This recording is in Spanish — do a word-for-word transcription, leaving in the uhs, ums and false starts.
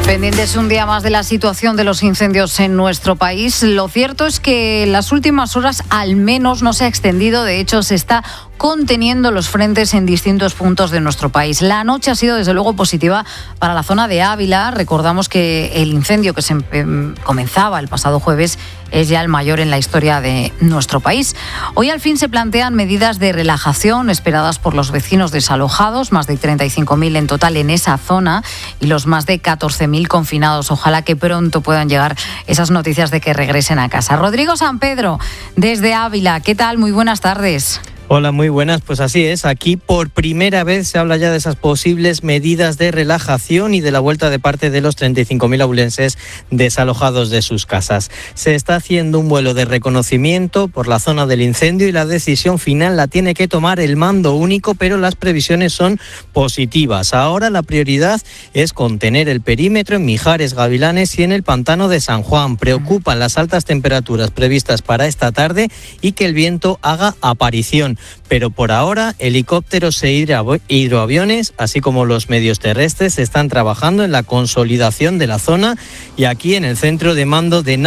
Pendientes un día más de la situación de los incendios en nuestro país. Lo cierto es que en las últimas horas al menos no se ha extendido, de hecho se está conteniendo los frentes en distintos puntos de nuestro país. La noche ha sido desde luego positiva para la zona de Ávila. Recordamos que el incendio que se empe- comenzaba el pasado jueves es ya el mayor en la historia de nuestro país. Hoy al fin se plantean medidas de relajación esperadas por los vecinos desalojados, más de treinta y cinco mil en total en esa zona y los más de catorce mil confinados. Ojalá que pronto puedan llegar esas noticias de que regresen a casa. Rodrigo San Pedro, desde Ávila, ¿qué tal? Muy buenas tardes. Hola, muy buenas. Pues así es, aquí por primera vez se habla ya de esas posibles medidas de relajación y de la vuelta de parte de los treinta y cinco mil abulenses desalojados de sus casas. Se está haciendo un vuelo de reconocimiento por la zona del incendio y la decisión final la tiene que tomar el mando único, pero las previsiones son positivas. Ahora la prioridad es contener el perímetro en Mijares, Gavilanes y en el pantano de San Juan. Preocupan las altas temperaturas previstas para esta tarde y que el viento haga aparición. Pero por ahora, helicópteros e hidroaviones, así como los medios terrestres, están trabajando en la consolidación de la zona y aquí en el centro de mando de